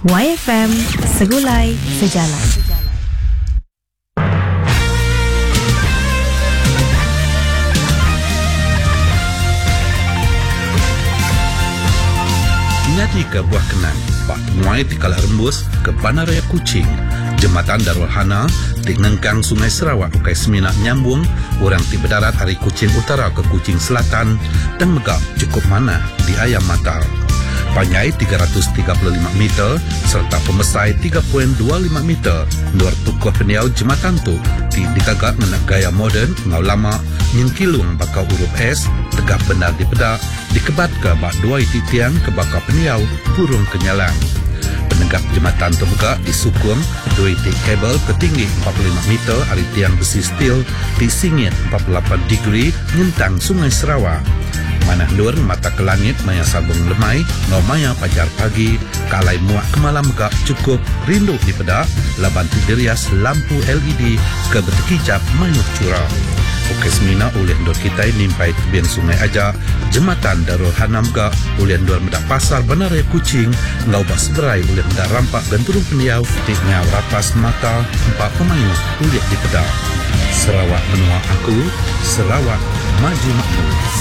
YFM, Segulai Sejalan. Nyati ke buah kenang, Pak Muai di Kala Rembus ke Bandaraya Kuching, Jembatan Darul Hana di Nengkang Sungai Sarawak ukai semina nyambung orang ti berdarat dari Kuching Utara ke Kuching Selatan dan megak cukup mana di Ayam Matal. Panjai 335 meter serta pemesai 3.25 meter luar tukuh peniau jembatan tu dikagak dengan gaya moden ngau lama nyengkilung bakal huruf S tegak benar di pedak dikebat ke bak dua tiang ke bakal peniau burung kenyalang. Penegak jembatan tu megak disukung dua titik kabel ketinggi 45 meter dari tiang besi steel di singit 48 degree nyentang Sungai Sarawak. Manah luar mata ke langit maya sabung lemai ngau maya pajar pagi kalai muak kemalam megak cukup rindu di pedak laban tidirias lampu LED ke bertekicap mayuk curang. Ukai semina oleh ndor kita nimpai tebian sungai aja jembatan Darul Hana megak oleh ndor medak pasar Bandaraya Kuching ngau bas berai oleh medak rampak dan turun peniau di ngau rapas mata empat pemayuk oleh di pedak. Sarawak menua aku, Sarawak maju makmur.